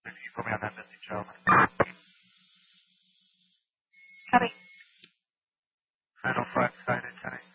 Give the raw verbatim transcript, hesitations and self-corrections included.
If you put me on that message, Charlie. Copy. Final flight, excited, Kenny.